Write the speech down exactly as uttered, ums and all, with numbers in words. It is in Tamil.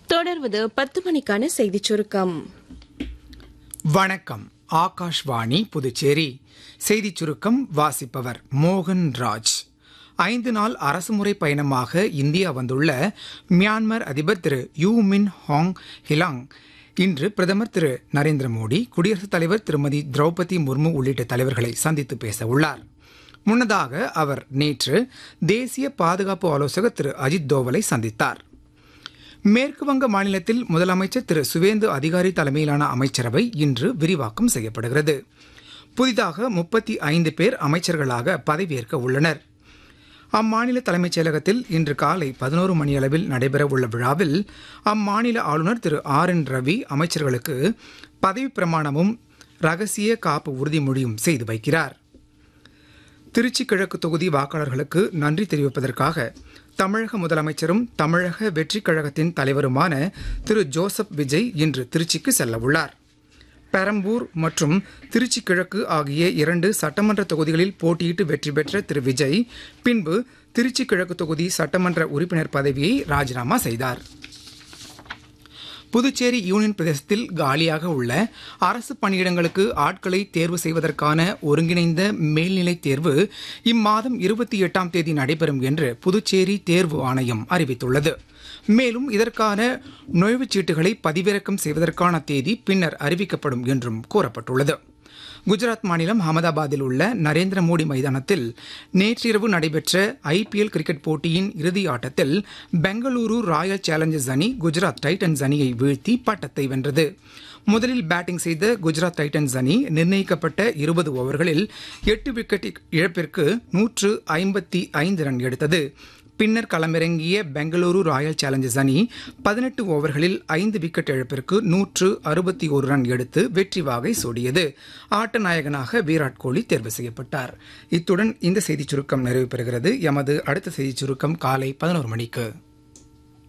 தொடர்வது பத்து மணிக்கான செய்திச் சுருக்கம். வணக்கம். ஆகாஷ்வாணி புதுச்சேரி. செய்திச் சுருக்கம் வாசிப்பவர் மோகன் ராஜ். ஐந்து நாள் அரசுமுறை பயணமாக இந்தியா வந்துள்ள மியான்மர் அதிபர் திரு யூ மின் ஹாங் ஹிலாங் இன்று பிரதமர் திரு நரேந்திர மோடி, குடியரசுத் தலைவர் திருமதி திரௌபதி முர்மு உள்ளிட்ட தலைவர்களை சந்தித்து பேச உள்ளார். முன்னதாக அவர் நேற்று தேசிய பாதுகாப்பு ஆலோசகர் திரு அஜித் தோவலை சந்தித்தார். மேற்குவங்க மாநிலத்தில் முதலமைச்சர் திரு சுவேந்து அதிகாரி தலைமையிலான அமைச்சரவை இன்று விரிவாக்கம் செய்யப்படுகிறது. புதிதாக முப்பத்தி ஐந்து பேர் அமைச்சர்களாக பதவியேற்க உள்ளனர். அம்மாநில தலைமைச் செயலகத்தில் இன்று காலை பதினோரு மணியளவில் நடைபெறவுள்ள விழாவில் அம்மாநில ஆளுநர் திரு ஆர் என் ரவி அமைச்சர்களுக்கு பதவி பிரமாணமும் ரகசிய காப்பு உறுதிமொழியும் செய்து வைக்கிறார். திருச்சி கிழக்கு தொகுதி வாக்காளர்களுக்கு நன்றி தெரிவிப்பதற்காக தமிழக முதலமைச்சரும் தமிழக வெற்றிக் கழகத்தின் தலைவருமான திரு ஜோசப் விஜய் இன்று திருச்சிக்கு செல்ல உள்ளார். பெரம்பூர் மற்றும் திருச்சி கிழக்கு ஆகிய இரண்டு சட்டமன்ற தொகுதிகளில் போட்டியிட்டு வெற்றி பெற்ற திரு விஜய் பின்பு திருச்சி கிழக்கு தொகுதி சட்டமன்ற உறுப்பினர் பதவியை ராஜினாமா செய்தார். புதுச்சேரி யூனியன் பிரதேசத்தில் காலியாக உள்ள அரசு பணியிடங்களுக்கு ஆட்களை தேர்வு செய்வதற்கான ஒருங்கிணைந்த மேல்நிலை தேர்வு இம்மாதம் இருபத்தி எட்டாம் தேதி நடைபெறும் என்று புதுச்சேரி தேர்வு ஆணையம் அறிவித்துள்ளது. மேலும் இதற்கான நுழைவுச் சீட்டுகளை பதிவிறக்கம் செய்வதற்கான தேதி பின்னர் அறிவிக்கப்படும் என்றும் கூறப்பட்டுள்ளது. குஜராத் மாநிலம் அகமதாபாத்தில் உள்ள நரேந்திர மோடி மைதானத்தில் நேற்றிரவு நடைபெற்ற ஐ பி எல் கிரிக்கெட் போட்டியின் இறுதி ஆட்டத்தில் பெங்களூரு ராயல் சேலஞ்சர்ஸ் அணி குஜராத் டைட்டன்ஸ் அணியை வீழ்த்தி பட்டத்தை வென்றது. முதலில் பேட்டிங் செய்த குஜராத் டைட்டன்ஸ் அணி நிர்ணயிக்கப்பட்ட இருபது ஓவர்களில் எட்டு விக்கெட் இழப்பிற்கு நூற்று ஐம்பத்தி ஐந்து ரன் எடுத்தது. பின்னர் களமிறங்கிய பெங்களூரு ராயல் சேலஞ்சர்ஸ் அணி பதினெட்டு ஓவர்களில் ஐந்து விக்கெட் இழப்பிற்கு நூற்று அறுபத்தி ஒரு ரன் எடுத்து வெற்றி வாகை சூடியது. ஆட்ட நாயகனாக விராட் கோலி தேர்வு செய்யப்பட்டார். இத்துடன் இந்த செய்திச் சுருக்கம் நிறைவு பெறுகிறது. எமது அடுத்த செய்திச் சுருக்கம் காலை பதினோரு மணிக்கு.